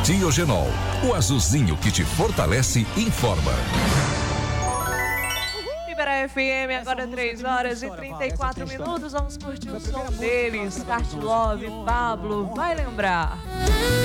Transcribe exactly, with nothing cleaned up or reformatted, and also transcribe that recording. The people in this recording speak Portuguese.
Diogenol, o azulzinho que te fortalece e informa. Libera F M, agora três horas e trinta e quatro minutos. Vamos curtir o som deles. Kart Love, Pablo, vai lembrar.